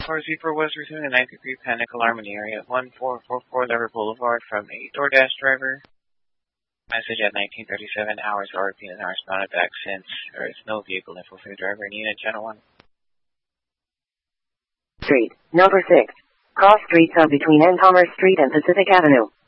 Car Zebra was receiving a 9-degree panic alarm in the area at 1444 Lever Boulevard from a DoorDash driver. Message at 1937 hours RP and are responded back since there is no vehicle info for the driver in unit channel 1. Street, number 6. Cross streets of between N. Commerce Street and Pacific Avenue.